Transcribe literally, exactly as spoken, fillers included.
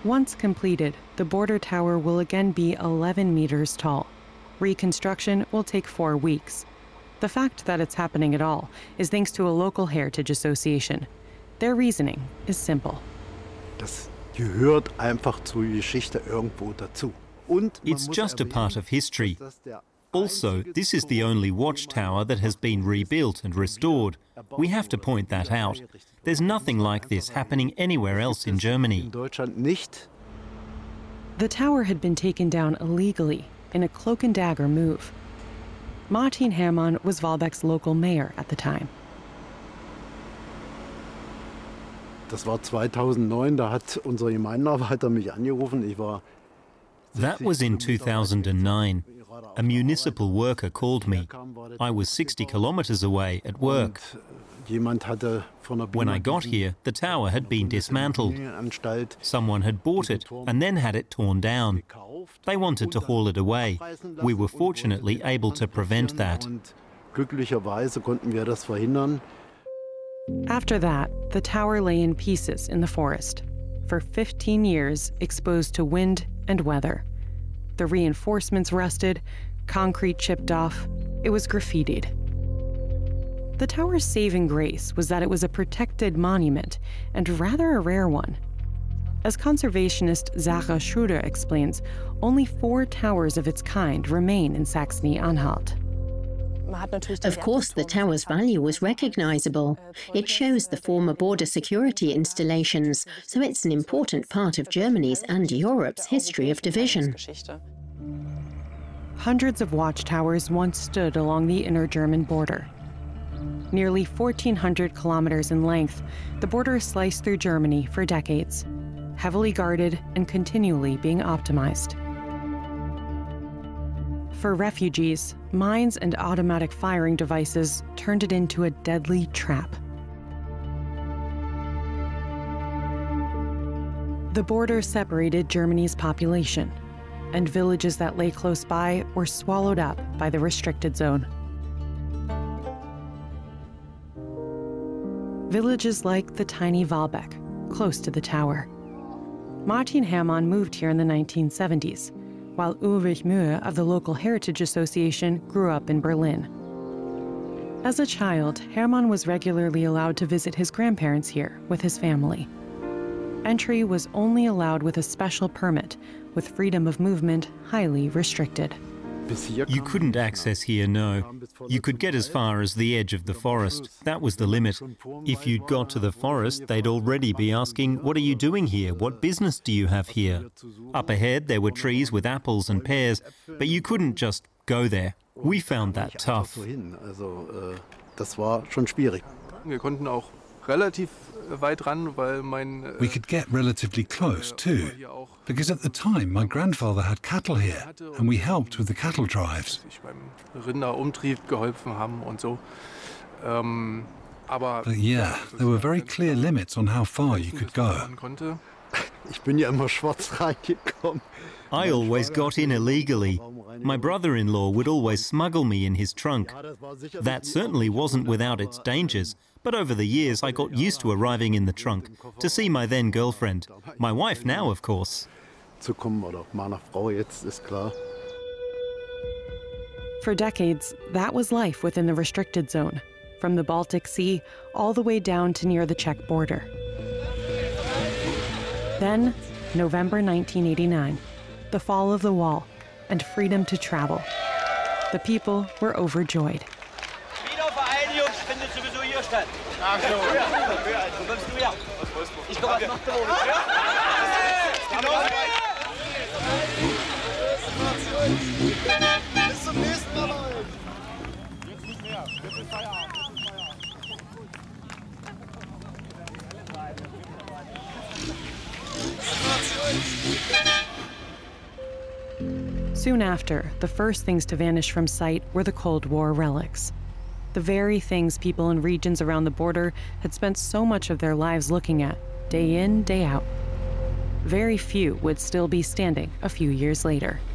Once completed, the border tower will again be eleven meters tall. Reconstruction will take four weeks. The fact that it's happening at all is thanks to a local heritage association. Their reasoning is simple. Das gehört einfach zur Geschichte irgendwo dazu. It's just a part of history. Also, this is the only watchtower that has been rebuilt and restored. We have to point that out. There's nothing like this happening anywhere else in Germany. The tower had been taken down illegally in a cloak and dagger move. Martin Hermann was Wahlbeck's local mayor at the time. Das war zweitausendneun, da hat unser Gemeindearbeiter mich angerufen. Ich war That was in two thousand nine. A municipal worker called me. I was sixty kilometers away at work. When I got here, the tower had been dismantled. Someone had bought it and then had it torn down. They wanted to haul it away. We were fortunately able to prevent that. Glücklicherweise konnten wir das verhindern. After that, the tower lay in pieces in the forest, for fifteen years exposed to wind and weather. The reinforcements rusted, concrete chipped off, it was graffitied. The tower's saving grace was that it was a protected monument, and rather a rare one. As conservationist Sarah Schroeder explains, only four towers of its kind remain in Saxony-Anhalt. Of course, the tower's value was recognizable. It shows the former border security installations, so it's an important part of Germany's and Europe's history of division. Hundreds of watchtowers once stood along the inner German border. Nearly fourteen hundred kilometers in length, the border sliced through Germany for decades, heavily guarded and continually being optimized. For refugees, mines and automatic firing devices turned it into a deadly trap. The border separated Germany's population, and villages that lay close by were swallowed up by the restricted zone. Villages like the tiny Wahlbeck, close to the tower. Martin Hermann moved here in the nineteen seventies, while Ulrich Mühe of the local Heritage Association grew up in Berlin. As a child, Hermann was regularly allowed to visit his grandparents here with his family. Entry was only allowed with a special permit, with freedom of movement highly restricted. You couldn't access here, no. You could get as far as the edge of the forest. That was the limit. If you'd got to the forest, they'd already be asking, "What are you doing here? What business do you have here?" Up ahead, there were trees with apples and pears, but you couldn't just go there. We found that tough. Das war schon schwierig. Wir konnten auch relativ weit ran, weil mein We could get relatively close too, because at the time my grandfather had cattle here and we helped with the cattle drives. Rinderumtrieb geholfen haben und so. Ähm, aber But yeah, there were very clear limits on how far you could go. Ich bin ja immer schwarz reingekommen. I always got in illegally. My brother-in-law would always smuggle me in his trunk. That certainly wasn't without its dangers, but over the years I got used to arriving in the trunk to see my then girlfriend, my wife now, of course. Zu kommen oder meiner Frau jetzt ist klar. For decades, that was life within the restricted zone, from the Baltic Sea all the way down to near the Czech border. Then, November nineteen eighty-nine, the fall of the wall and freedom to travel. The people were overjoyed. Wiedervereinigung findet sowieso hier statt. Ach so. Wo kommst du her? Ich komme aus Magdeburg. Bis zum nächsten Mal, Leute. jetzt nicht mehr. Jetzt ist Feierabend. Soon after, the first things to vanish from sight were the Cold War relics. The very things people in regions around the border had spent so much of their lives looking at, day in, day out. Very few would still be standing a few years later.